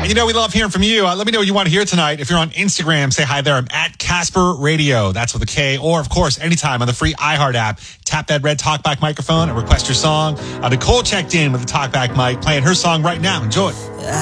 And we love hearing from you. Let me know what you want to hear tonight. If you're on Instagram, say hi there. I'm at Casper Radio. That's with a K. Or, of course, anytime on the free iHeart app. Tap that red TalkBack microphone and request your song. Nicole checked in with the TalkBack mic, playing her song right now. Enjoy.